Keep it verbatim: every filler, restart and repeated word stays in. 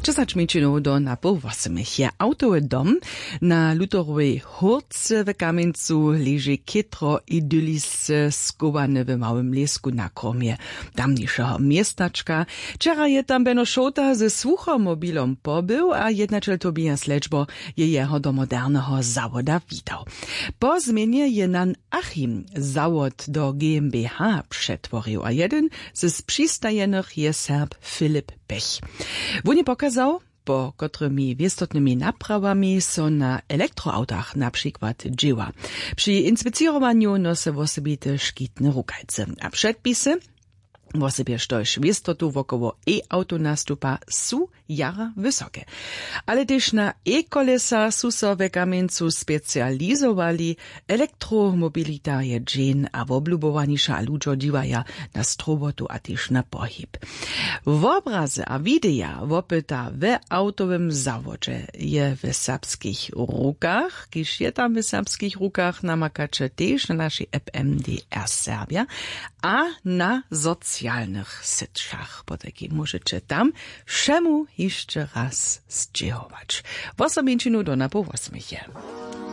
Česač minčinu do napolvosmich je autowy dom na Lutorowej Hórce w Kamieńcu leży kitro idylisce skowane w małym lesku na kromie tamniejszego miestaczka. Wczoraj je tam Beno Szota ze słuchomobilom pobył, a jednaczel Tobias Leczbo je jeho do modernego zawoda witał. Po zmianie je nan Achim zawod do G m b H przetworzył, a jeden z przystajenych je Serb Filip Pech. Wójnie pokazał, po którymi wiestotnymi naprawami so na elektroautach na przykład dzieła. Przy inspicirowaniu nosy osobite szkitne rukajce, a przedpisy w osobie sztoś wiestotu wokoło e-auto nastupa su jara wysokie. Ale też na e-kolesa su so w Kamieńcu specjalizowali elektromobilita je dżin, a woblubowanisza ludzo dziwaja na strobotu a też na pohyb. W obrazy a widea wopyta w autowym zawodzie je w serbskich rukach, kiż je tam w serbskich rukach namakacze też na naszej F M D R Serbia, a na socjalnych sytszach. Po takim możecie tam wszemu jeszcze raz zdziejować. W osobieńczynu do napół osmychie.